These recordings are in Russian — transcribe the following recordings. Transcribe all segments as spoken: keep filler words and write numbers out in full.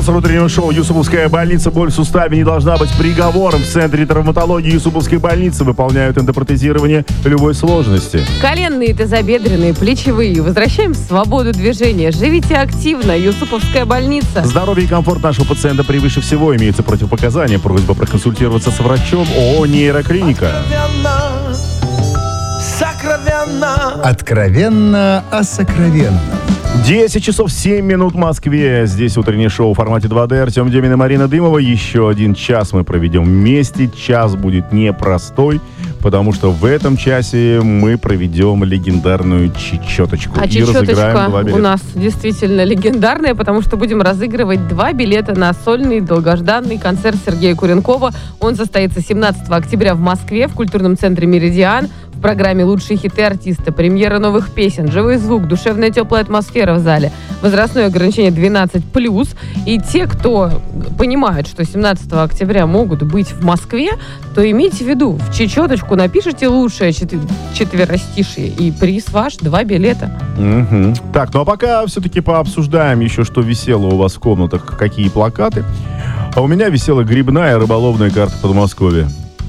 Спонсор утреннего шоу «Юсуповская больница». Боль в суставе не должна быть приговором. В Центре травматологии Юсуповской больницы выполняют эндопротезирование любой сложности. Коленные, тазобедренные, плечевые. Возвращаем свободу движения. Живите активно. Юсуповская больница. Здоровье и комфорт нашего пациента превыше всего. Имеются противопоказания. Просьба проконсультироваться с врачом. ООО «Нейроклиника». Сокровенно. Откровенно о сокровенном. десять часов семь минут в Москве. Здесь утреннее шоу в формате два дэ. Артем Демин и Марина Дымова. Еще один час мы проведем вместе. Час будет непростой, потому что в этом часе мы проведем легендарную чечеточку. А и чечеточка у нас действительно легендарная, потому что будем разыгрывать два билета на сольный долгожданный концерт Сергея Куренкова. Он состоится семнадцатого октября в Москве в культурном центре «Меридиан». В программе «Лучшие хиты артиста», премьера новых песен, живой звук, душевная теплая атмосфера в зале, возрастное ограничение двенадцать плюс. И те, кто понимают, что семнадцатого октября могут быть в Москве, то имейте в виду, в чечеточку напишите лучшее четвер- четверостишие, и приз ваш — два билета. Угу. Так, ну а пока все-таки пообсуждаем еще, что висело у вас в комнатах, какие плакаты. А у меня висела грибная рыболовная карта Подмосковья.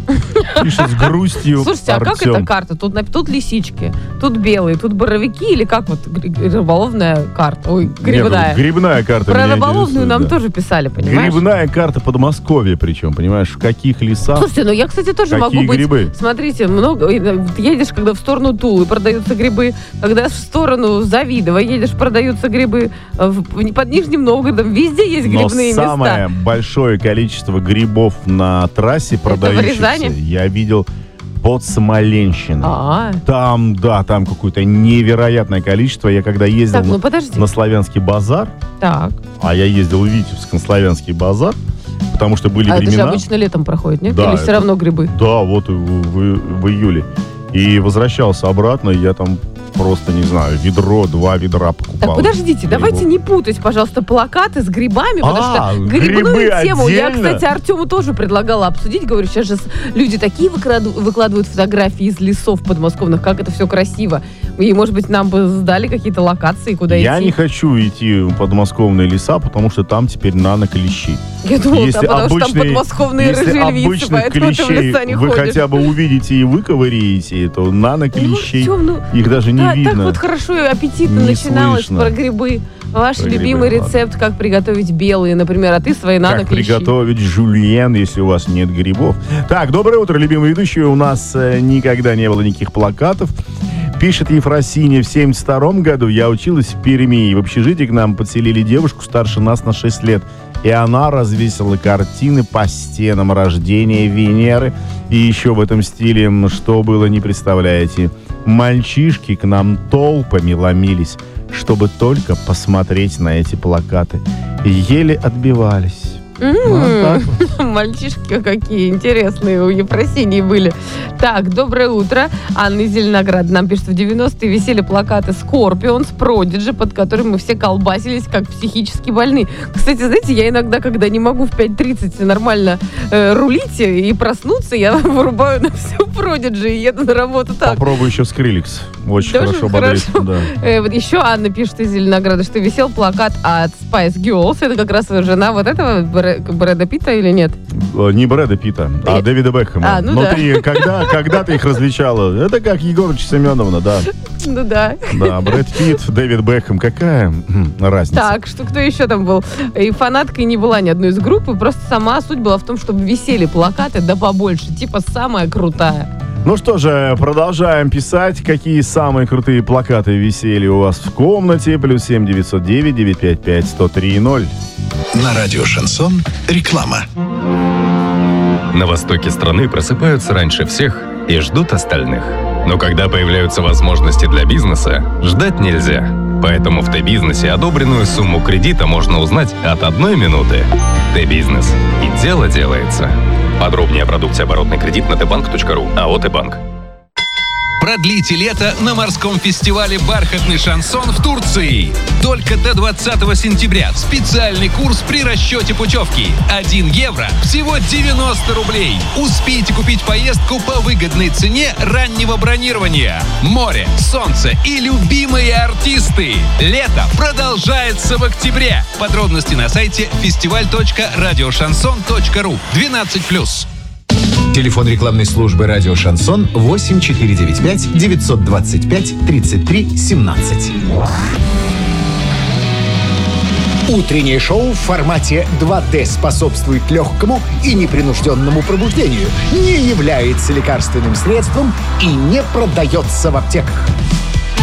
Пишет с грустью. Слушайте, а как Артем. эта карта? Тут, тут лисички, тут белые, тут боровики, или как вот рыболовная карта? Ой, грибная. Нет, грибная карта. Про меня рыболовную интересует, нам да. тоже писали, понимаешь? Грибная карта Подмосковья, причем, понимаешь, в каких лесах. Слушайте, ну я, кстати, тоже Какие могу быть... грибы? Смотрите, много... едешь, когда в сторону Тулы, продаются грибы, когда в сторону Завидово едешь, продаются грибы, в- под Нижним Новгородом, везде есть Но грибные самое места. большое количество грибов на трассе в продающихся Рязани? я видел под Смоленщиной. А, Там, да, там какое-то невероятное количество. Я когда ездил так, ну на, подожди. на Славянский базар, Так. а я ездил в Витебск на Славянский базар, потому что были А это же времена... обычно летом проходит, нет? Да, Или все это- равно грибы? Да, вот в, в- в июле. И возвращался обратно, и я там просто, не знаю, ведро, два ведра покупал. Так, подождите, грибов. давайте не путать, пожалуйста, плакаты с грибами, потому А, что грибы грибную тему я, отдельно? кстати, Артему тоже предлагала обсудить. Говорю, сейчас же с- люди такие выкраду- выкладывают фотографии из лесов подмосковных, как это все красиво. И, может быть, нам бы сдали какие-то локации, куда Я идти. не хочу идти в подмосковные леса, потому что там теперь нано-клещи. Я думала, Если да, потому что там обычные- подмосковные Если рыжие львицы, обычных поэтому ты в клещей леса не вы ходишь. хотя бы увидите и выковыряете, то нано-клещей, Ну, Артем, ну, их даже не да, так видно. вот хорошо и аппетитно Не начиналось слышно. про грибы. Ваш Про любимый грибы, рецепт, как приготовить белые, например, а ты свои Как нано-клещи. приготовить жульен, если у вас нет грибов. Так, доброе утро, любимые ведущие. У нас э, никогда не было никаких плакатов. Пишет Ефросинья, в семьдесят втором году я училась в Перми, и в общежитии к нам подселили девушку старше нас на шесть лет. И она развесила картины по стенам рождения Венеры. И еще в этом стиле, что было, не представляете. Мальчишки к нам толпами ломились, чтобы только посмотреть на эти плакаты. И еле отбивались. М, Вот так вот. Мальчишки какие интересные у Ефросиньи были. Так, доброе утро. Анна из Зеленограда нам пишет, в девяностые висели плакаты Scorpions, Prodigy, под которыми мы все колбасились, как психически больны. Кстати, знаете, я иногда, когда не могу в пять тридцать нормально э, рулить и проснуться, я вырубаю на всю Prodigy и еду на работу так. Попробуй еще Скриликс. Очень Тоже хорошо бодрит. хорошо. Да. Э, вот еще Анна пишет из Зеленограда, что висел плакат от Spice Girls. Это как раз жена вот этого Брэ- Брэда Питта или нет? Э, Не Брэда Питта, а Э, Дэвида Бекхэма. а, ну Но да. ты когда, когда ты их различала? Это как Егорыч Семеновна, да. Ну да. Да, Брэд Питт, Дэвид Бекхэм. Какая м, разница? Так, что кто еще там был? И фанаткой не была ни одной из групп, и просто сама суть была в том, чтобы висели плакаты, да побольше, типа самая крутая. Ну что же, продолжаем писать, какие самые крутые плакаты висели у вас в комнате. Плюс семь девятьсот девять девятьсот пятьдесят пять сто три ноль. На радио «Шансон» реклама. На востоке страны просыпаются раньше всех и ждут остальных. Но когда появляются возможности для бизнеса, ждать нельзя. Поэтому в Т-бизнесе одобренную сумму кредита можно узнать от одной минуты. Т-бизнес. И дело делается. Подробнее о продукте оборотный кредит на тбанк точка ру. АО «Т-банк». Продлите лето на морском фестивале «Бархатный шансон» в Турции. Только до двадцатого сентября специальный курс при расчете путевки. один евро – всего девяносто рублей. Успейте купить поездку по выгодной цене раннего бронирования. Море, солнце и любимые артисты. Лето продолжается в октябре. Подробности на сайте фестиваль точка радиошансон точка ру. двенадцать плюс. Телефон рекламной службы «Радио Шансон» восемь четыре девять пять девятьсот двадцать пять тридцать три семнадцать. Утреннее шоу в формате два дэ способствует легкому и непринужденному пробуждению, не является лекарственным средством и не продается в аптеках.